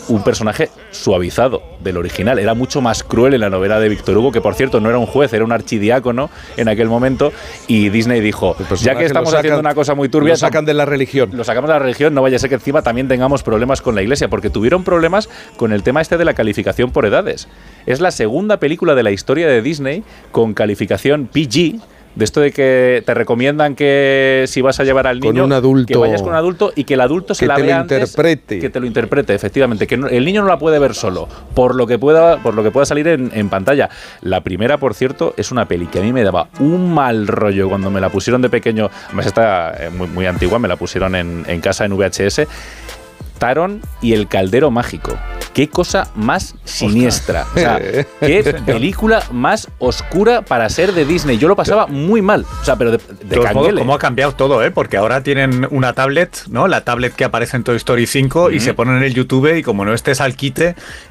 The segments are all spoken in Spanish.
un personaje suavizado del original. Era mucho más cruel en la novela de Víctor Hugo, que por cierto no era un juez, era un archidiácono en aquel momento, y Disney dijo, ya que estamos haciendo una cosa muy turbia... Lo sacan de la religión. Lo sacamos de la religión, no vaya a ser que encima también tengamos problemas con la Iglesia, porque tuvieron problemas con el tema de la calificación por edades. Es la segunda película de la historia de Disney con calificación PG, de esto de que te recomiendan que si vas a llevar al niño, un adulto, que vayas con un adulto y que el adulto se la vea antes, que te lo interprete, efectivamente, que el niño no la puede ver solo, por lo que pueda salir en pantalla. La primera, por cierto, es una peli que a mí me daba un mal rollo cuando me la pusieron de pequeño, además está muy, muy antigua, me la pusieron en casa en VHS. Taron y el caldero mágico. Qué cosa más siniestra. O sea, qué película más oscura para ser de Disney. Yo lo pasaba muy mal. O sea, pero de canguele. ¿Cómo ha cambiado todo, eh? Porque ahora tienen una tablet, ¿no? La tablet que aparece en Toy Story 5 y se ponen en el YouTube y como no estés al quite,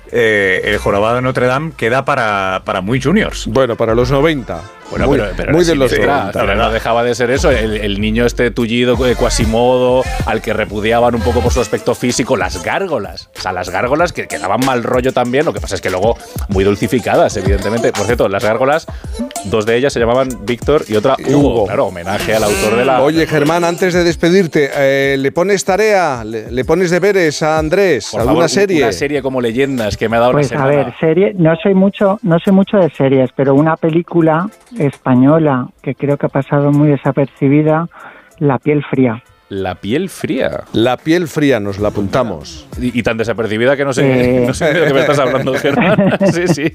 el jorobado de Notre Dame queda para muy juniors. Bueno, para los 90. Bueno, pero muy de los 90. Pero no dejaba de ser eso. El niño tullido, Quasimodo, al que repudiaban un poco por su aspecto físico. Las gárgolas. O sea, las gárgolas que daban mal rollo también. Lo que pasa es que luego muy dulcificadas, evidentemente. Por cierto, las gárgolas, dos de ellas se llamaban Víctor y otra Hugo. Claro, homenaje al autor de la... Oye, Germán, antes de despedirte, ¿le pones tarea? ¿Le pones deberes a Andrés? Por ¿Alguna favor, serie? Una serie como Leyendas que me ha dado pues la semana. A ver, serie, no soy mucho de series, pero una película española que creo que ha pasado muy desapercibida, La piel fría. La piel fría. La piel fría, nos la apuntamos. Y tan desapercibida que no sé de qué me estás hablando, Germán. Sí.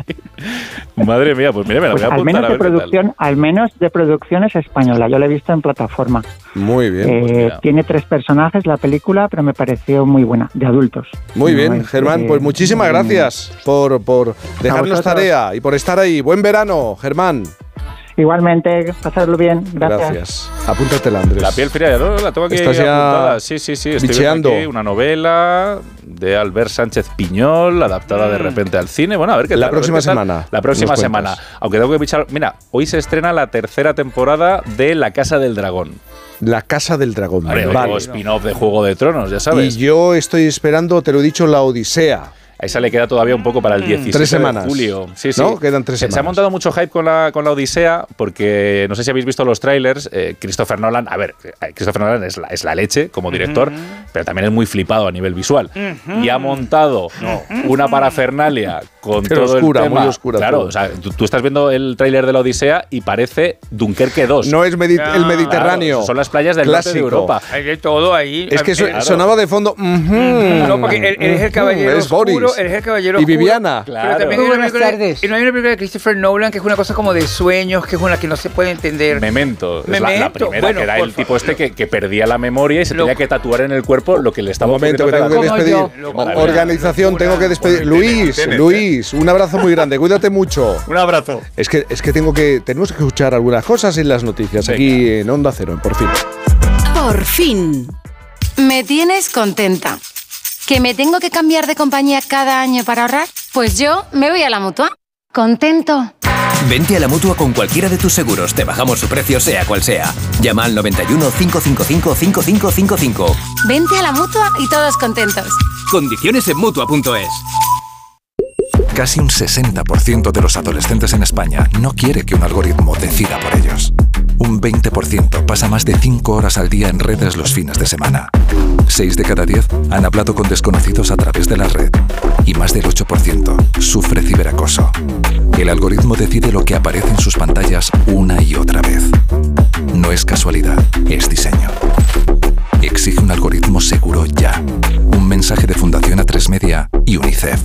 Madre mía, pues mira, me la voy a apuntar a ver al menos de producción es española. Yo la he visto en plataforma. Muy bien. Pues tiene 3 personajes la película, pero me pareció muy buena, de adultos. Muy bien, Germán, pues muchísimas gracias por dejarnos tarea y por estar ahí. Buen verano, Germán. Igualmente, pasarlo bien. Gracias. Apúntatela, Andrés. La piel fría, ¿no? La tengo aquí apuntada. Sí. Estoy bicheando. viendo aquí una novela de Albert Sánchez Piñol, adaptada de repente al cine. Bueno, a ver qué tal. La próxima semana. La próxima semana. Aunque tengo que bichar... Mira, hoy se estrena la 3ª temporada de La Casa del Dragón. La Casa del Dragón. Vale. Spin-off de Juego de Tronos, ya sabes. Y yo estoy esperando, te lo he dicho, La Odisea. A esa le queda todavía un poco para el 17 de julio. Sí. ¿No? Quedan 3 semanas. Se ha montado mucho hype con la Odisea porque, no sé si habéis visto los trailers, Christopher Nolan, Christopher Nolan es la leche como director, pero también es muy flipado a nivel visual. Y ha montado una parafernalia con pero todo oscura, el tema. Muy oscura. Claro, todo. o sea, tú estás viendo el tráiler de la Odisea y parece Dunkerque 2. No es el Mediterráneo. Claro, son las playas del norte de Europa. Hay de todo ahí. Es que sonaba de fondo. No, porque él es el caballero es oscuro, Boris. Él es el caballero Y oscuro. Viviana. Claro. Pero también Buenas tardes. y no hay una película de Christopher Nolan que es una cosa como de sueños, que es una que no se puede entender. Memento. Es la Memento. primera, Bueno, que era el tipo que perdía la memoria y se tenía que tatuar en el cuerpo lo que le estaba ocurriendo. Un momento, que tengo que despedir. Organización, tengo que despedir. Luis, un abrazo muy grande. Cuídate mucho. Un abrazo. Es que tenemos que escuchar algunas cosas en las noticias. Venga. Aquí en Onda Cero, Por Fin. Por fin. Me tienes contenta. ¿Que me tengo que cambiar de compañía cada año para ahorrar? Pues yo me voy a la Mutua. ¿Contento? Vente a la Mutua con cualquiera de tus seguros. Te bajamos su precio, sea cual sea. Llama al 91 555 5555. Vente a la Mutua y todos contentos. Condiciones en Mutua.es. Casi un 60% de los adolescentes en España no quiere que un algoritmo decida por ellos. Un 20% pasa más de 5 horas al día en redes los fines de semana. 6 de cada 10 han hablado con desconocidos a través de la red. Y más del 8% sufre ciberacoso. El algoritmo decide lo que aparece en sus pantallas una y otra vez. No es casualidad, es diseño. Exige un algoritmo seguro ya. Un mensaje de Fundación A3 Media y UNICEF.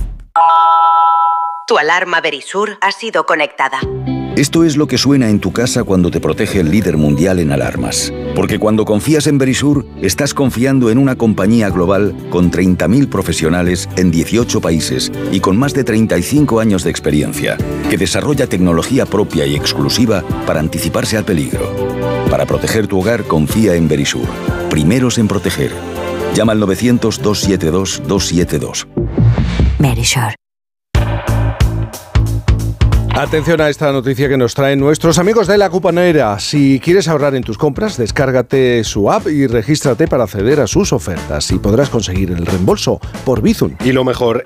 Tu alarma Verisur ha sido conectada. Esto es lo que suena en tu casa cuando te protege el líder mundial en alarmas. Porque cuando confías en Verisur, estás confiando en una compañía global con 30.000 profesionales en 18 países y con más de 35 años de experiencia, que desarrolla tecnología propia y exclusiva para anticiparse al peligro. Para proteger tu hogar, confía en Verisur. Primeros en proteger. Llama al 900-272-272. Verisur. Atención a esta noticia que nos traen nuestros amigos de La Cuponera. Si quieres ahorrar en tus compras, descárgate su app y regístrate para acceder a sus ofertas y podrás conseguir el reembolso por Bizum. Y lo mejor